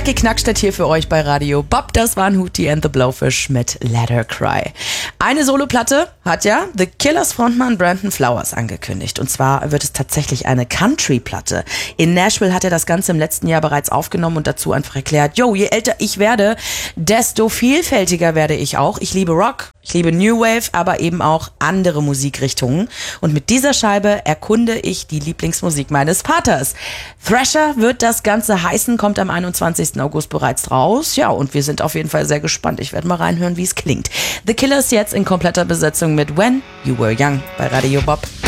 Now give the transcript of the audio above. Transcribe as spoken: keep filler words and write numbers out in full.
Jackie Knackstedt hier für euch bei Radio Bob. Das waren Hootie and the Blowfish mit Let Her Cry. Eine Soloplatte hat ja The Killers Frontmann Brandon Flowers angekündigt. Und zwar wird es tatsächlich eine Country-Platte. In Nashville hat er das Ganze im letzten Jahr bereits aufgenommen und dazu einfach erklärt, yo, je älter ich werde, desto vielfältiger werde ich auch. Ich liebe Rock, ich liebe New Wave, aber eben auch andere Musikrichtungen. Und mit dieser Scheibe erkunde ich die Lieblingsmusik meines Vaters. Thrasher wird das Ganze heißen, kommt am einundzwanzigsten August bereits raus. Ja, und wir sind auf jeden Fall sehr gespannt. Ich werde mal reinhören, wie es klingt. The Killers jetzt in kompletter Besetzung mit When You Were Young bei Radio Bob.